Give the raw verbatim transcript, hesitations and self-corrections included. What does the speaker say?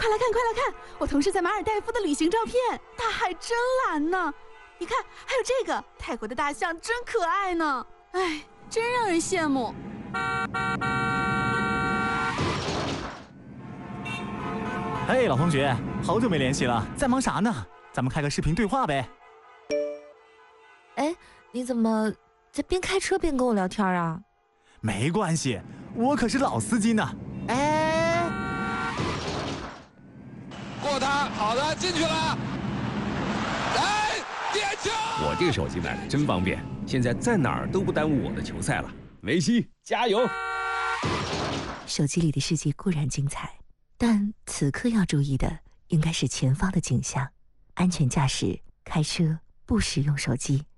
快来看，快来看！我同事在马尔代夫的旅行照片，大海真蓝呢。你看，还有这个泰国的大象真可爱呢。哎，真让人羡慕。 嘿，老同学，好久没联系了，在忙啥呢？咱们开个视频对话呗。 哎，你怎么在边开车边跟我聊天啊？ 没关系，我可是老司机呢。哎， 过他，好的，进去了。哎，点球！ 我这个手机买的真方便，现在在哪儿都不耽误我的球赛了。梅西，加油！ 手机里的世界固然精彩，但此刻要注意的应该是前方的景象。安全驾驶，开车不使用手机。